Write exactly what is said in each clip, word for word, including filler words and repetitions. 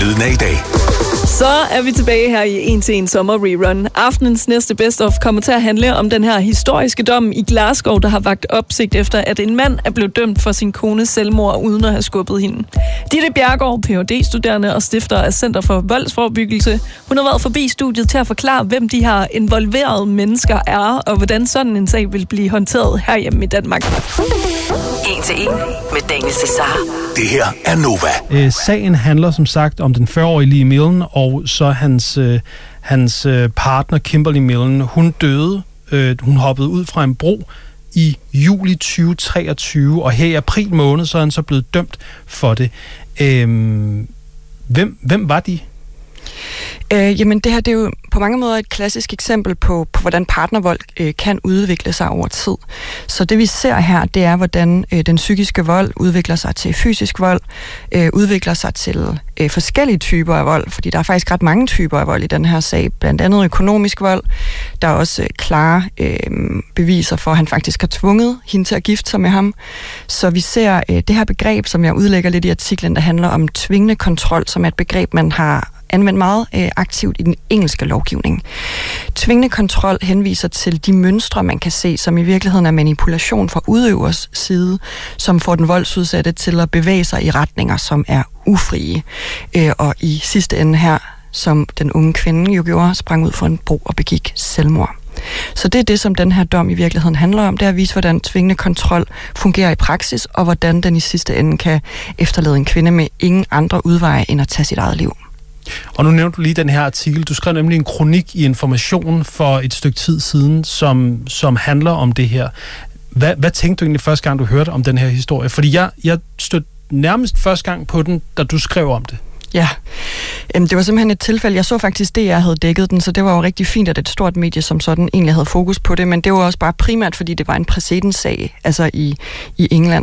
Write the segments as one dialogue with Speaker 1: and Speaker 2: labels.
Speaker 1: Lyden af i dag.
Speaker 2: Så er vi tilbage her i en til en sommer rerun. Aftenens næste best of kommer til at handle om den her historiske dom i Glasgow, der har vakt opsigt efter, at en mand er blevet dømt for sin kones selvmord uden at have skubbet hende. Ditte Bjerregaard, P H D-studerende og stifter af Center for Voldsforebyggelse. Hun har været forbi studiet til at forklare, hvem de her involverede mennesker er, og hvordan sådan en sag vil blive håndteret herhjemme i Danmark.
Speaker 3: En til en med Daniel Cesar.
Speaker 1: Det her er Nova.
Speaker 4: Øh, sagen handler som sagt om den fyrre-årige Lee Millen, og så hans, øh, hans øh, partner Kimberly Millen. Hun døde, øh, hun hoppede ud fra en bro i juli tyve treogtyve, og her i april måned, så er han så blevet dømt for det. Øh, hvem, hvem var de?
Speaker 5: Øh, jamen det her, det er jo på mange måder et klassisk eksempel på, på hvordan partnervold øh, kan udvikle sig over tid. Så det vi ser her, det er, hvordan øh, den psykiske vold udvikler sig til fysisk vold, øh, udvikler sig til øh, forskellige typer af vold, fordi der er faktisk ret mange typer af vold i den her sag, blandt andet økonomisk vold. Der er også øh, klare øh, beviser for, at han faktisk har tvunget hende til at gifte sig med ham. Så vi ser øh, det her begreb, som jeg udlægger lidt i artiklen, der handler om tvingende kontrol, som er et begreb, man har anvendt meget øh, aktivt i den engelske lovgivning. Tvingende kontrol henviser til de mønstre, man kan se, som i virkeligheden er manipulation fra udøvers side, som får den voldsudsatte til at bevæge sig i retninger, som er ufrie. Øh, og i sidste ende her, som den unge kvinde jo gjorde, sprang ud for en bro og begik selvmord. Så det er det, som den her dom i virkeligheden handler om. Det er at vise, hvordan tvingende kontrol fungerer i praksis, og hvordan den i sidste ende kan efterlade en kvinde med ingen andre udveje end at tage sit eget liv.
Speaker 4: Og nu nævnte du lige den her artikel. Du skrev nemlig en kronik i Information for et stykke tid siden, som, som handler om det her. Hvad, hvad tænkte du egentlig første gang, du hørte om den her historie? Fordi jeg, jeg stødte nærmest første gang på den, da du skrev om det.
Speaker 5: Ja, det var simpelthen et tilfælde. Jeg så faktisk, det jeg havde dækket den, så det var jo rigtig fint, at et stort medie som sådan egentlig havde fokus på det, men det var også bare primært, fordi det var en præcedenssag, altså i, i England.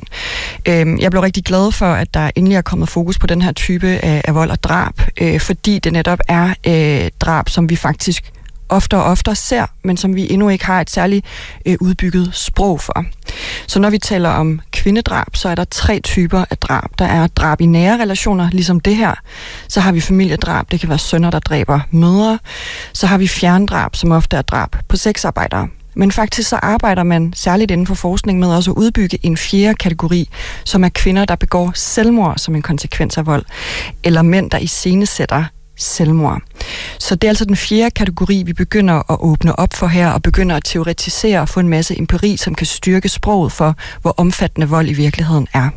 Speaker 5: Jeg blev rigtig glad for, at der endelig er kommet fokus på den her type af, af vold og drab, fordi det netop er øh, drab, som vi faktisk oftere og oftere ser, men som vi endnu ikke har et særligt øh, udbygget sprog for. Så når vi taler om kvindedrab, så er der tre typer af drab. Der er drab i nære relationer, ligesom det her. Så har vi familiedrab, det kan være sønner, der dræber mødre. Så har vi fjerndrab, som ofte er drab på sexarbejdere. Men faktisk så arbejder man særligt inden for forskning med også at udbygge en fjerde kategori, som er kvinder, der begår selvmord som en konsekvens af vold, eller mænd, der iscenesætter selvmord. Så det er altså den fjerde kategori, vi begynder at åbne op for her, og begynder at teoretisere og få en masse empiri, som kan styrke sproget for, hvor omfattende vold i virkeligheden er.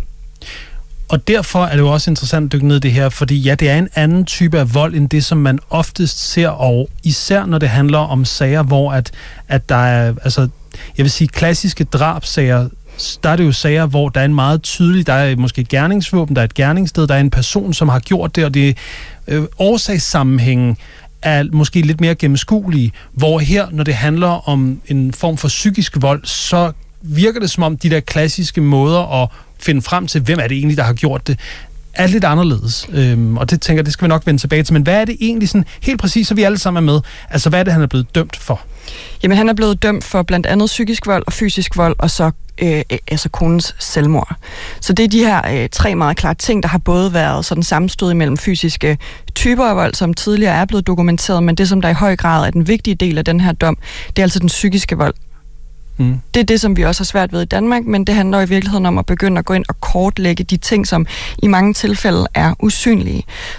Speaker 4: Og derfor er det jo også interessant at dykke ned i det her, fordi ja, det er en anden type af vold, end det, som man oftest ser, og især når det handler om sager, hvor at, at der er, altså, jeg vil sige, klassiske drabsager, der er det jo sager, hvor der er en meget tydelig, der er måske et gerningsvåben, der er et gerningssted, der er en person, som har gjort det, og det øh, årsagssammenhængen er måske lidt mere gennemskuelige, hvor her, når det handler om en form for psykisk vold, så virker det som om de der klassiske måder at finde frem til, hvem er det egentlig, der har gjort det, er lidt anderledes. Øhm, og det tænker jeg, det skal vi nok vende tilbage til. Men hvad er det egentlig sådan, helt præcis, så vi alle sammen er med? Altså, hvad er det, han er blevet dømt for?
Speaker 5: Jamen, han er blevet dømt for blandt andet psykisk vold og fysisk vold, og så øh, altså konens selvmord. Så det er de her øh, tre meget klare ting, der har både været sådan sammenstød mellem fysiske typer af vold, som tidligere er blevet dokumenteret, men det, som der i høj grad er den vigtige del af den her dom, det er altså den psykiske vold. Mm. Det er det, som vi også har svært ved i Danmark, men det handler i virkeligheden om at begynde at gå ind og kortlægge de ting, som i mange tilfælde er usynlige.